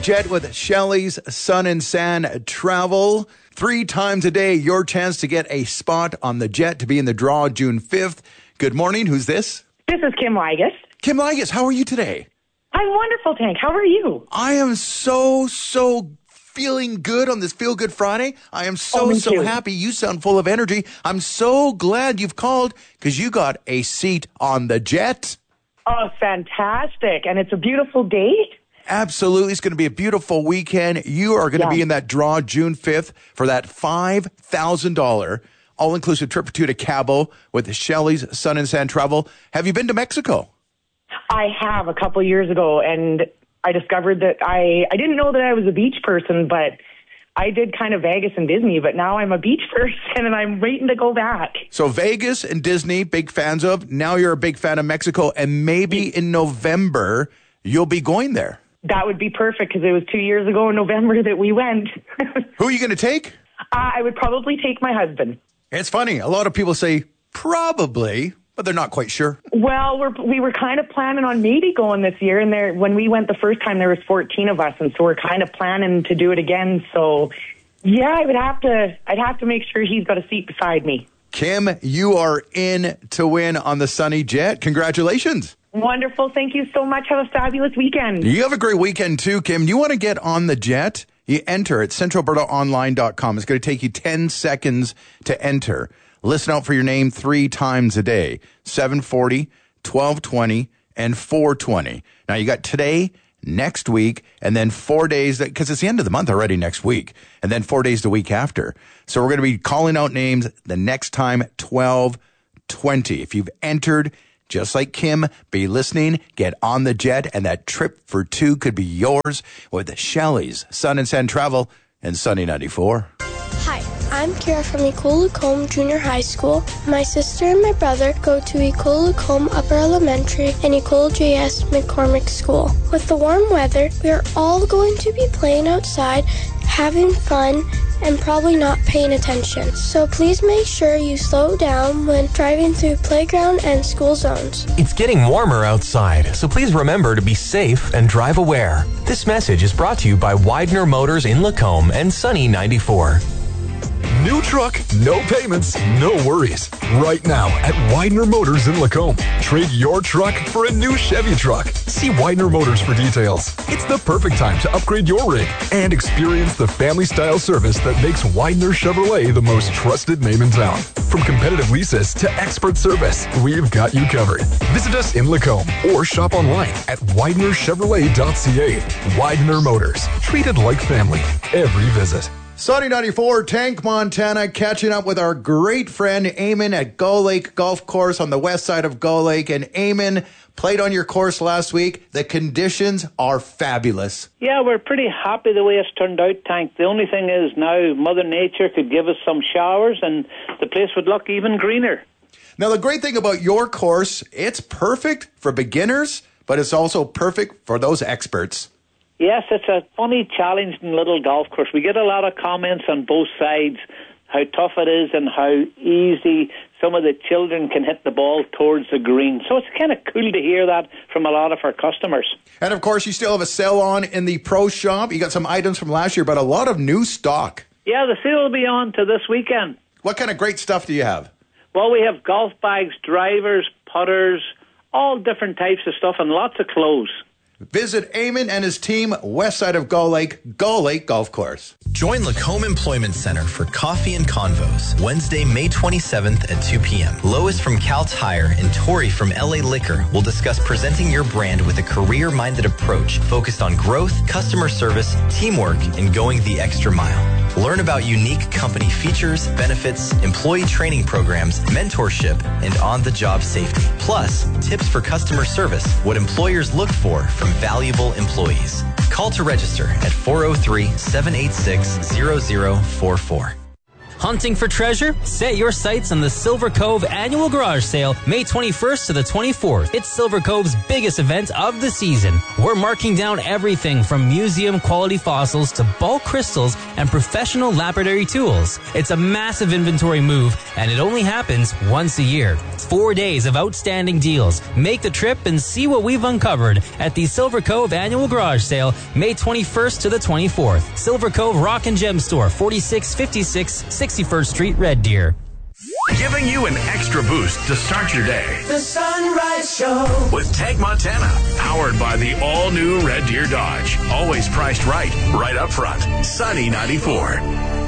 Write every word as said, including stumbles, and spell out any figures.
Jet with Shelley's Sun and Sand Travel. Three times a day, your chance to get a spot on the jet to be in the draw June fifth. Good morning. Who's this? This is Kim Ligas. Kim Ligas, how are you today? I'm wonderful, Tank. How are you? I am so, so feeling good on this Feel Good Friday. I am so, Oh, me so too. happy. You sound full of energy. I'm so glad you've called because you got a seat on the jet. Oh, fantastic. And it's a beautiful day. Absolutely. It's going to be a beautiful weekend. You are going to Yeah. be in that draw June fifth for that five thousand dollars all-inclusive trip to to Cabo with Shelley's Sun and Sand Travel. Have you been to Mexico? I have a couple years ago, and I discovered that I, I didn't know that I was a beach person, but I did kind of Vegas and Disney, but now I'm a beach person, and I'm waiting to go back. So Vegas and Disney, big fans of. Now you're a big fan of Mexico, and maybe in November you'll be going there. That would be perfect because it was two years ago in November that we went. Who are you going to take? uh, I would probably take my husband. It's funny. A lot of people say probably, but they're not quite sure. Well, we're, we were kind of planning on maybe going this year, and there when we went the first time, there was fourteen of us, and so we're kind of planning to do it again. So, yeah, I would have to. I'd have to make sure he's got a seat beside me. Kim, you are in to win on the Sunny Jet. Congratulations. Wonderful. Thank you so much. Have a fabulous weekend. You have a great weekend too, Kim. You want to get on the jet? You enter at central alberta online dot com. It's going to take you ten seconds to enter. Listen out for your name three times a day, seven forty, twelve twenty, and four twenty. Now, you got today, next week, and then four days, because it's the end of the month already next week, and then four days the week after. So we're going to be calling out names the next time, twelve twenty. If you've entered, just like Kim, be listening, get on the jet, and that trip for two could be yours with the Shelley's Sun and Sand Travel and Sunny ninety-four. Hi, I'm Kira from Ecole Lacombe Junior High School. My sister and my brother go to Ecole Lacombe Upper Elementary and Ecole J S McCormick School. With the warm weather, we are all going to be playing outside, having fun, and probably not paying attention. So please make sure you slow down when driving through playground and school zones. It's getting warmer outside, so please remember to be safe and drive aware. This message is brought to you by Widener Motors in Lacombe and Sunny ninety-four. New truck, no payments, no worries. Right now at Widener Motors in Lacombe. Trade your truck for a new Chevy truck. See Widener Motors for details. It's the perfect time to upgrade your rig and experience the family-style service that makes Widener Chevrolet the most trusted name in town. From competitive leases to expert service, we've got you covered. Visit us in Lacombe or shop online at widener chevrolet dot c a. Widener Motors, treated like family every visit. Sunny ninety-four, Tank, Montana, catching up with our great friend Eamon at Gull Lake Golf Course on the west side of Gull Lake. And Eamon played on your course last week. The conditions are fabulous. Yeah, we're pretty happy the way it's turned out, Tank. The only thing is now Mother Nature could give us some showers and the place would look even greener. Now, the great thing about your course, it's perfect for beginners, but it's also perfect for those experts. Yes, it's a funny, challenging little golf course. We get a lot of comments on both sides, how tough it is and how easy some of the children can hit the ball towards the green. So it's kind of cool to hear that from a lot of our customers. And, of course, you still have a sale on in the pro shop. You got some items from last year, but a lot of new stock. Yeah, the sale will be on to this weekend. What kind of great stuff do you have? Well, we have golf bags, drivers, putters, all different types of stuff, and lots of clothes. Visit Eamon and his team west side of Gull Lake, Gull Lake Golf Course. Join Lacombe Employment Center for Coffee and Convos, Wednesday, May twenty-seventh at two p.m. Lois from Cal Tire and Tori from L A Liquor will discuss presenting your brand with a career-minded approach focused on growth, customer service, teamwork, and going the extra mile. Learn about unique company features, benefits, employee training programs, mentorship, and on-the-job safety. Plus, tips for customer service, what employers look for from valuable employees. Call to register at four oh three, seven eight six, zero zero four four. Hunting for treasure? Set your sights on the Silver Cove Annual Garage Sale, May twenty-first to the twenty-fourth. It's Silver Cove's biggest event of the season. We're marking down everything from museum-quality fossils to bulk crystals and professional lapidary tools. It's a massive inventory move, and it only happens once a year. Four days of outstanding deals. Make the trip and see what we've uncovered at the Silver Cove Annual Garage Sale, May twenty-first to the twenty-fourth. Silver Cove Rock and Gem Store, forty-six fifty-six sixty-first Street, Red Deer. Giving you an extra boost to start your day. The Sunrise Show with Tank Montana, powered by the all-new Red Deer Dodge. Always priced right, right up front. Sunny ninety-four.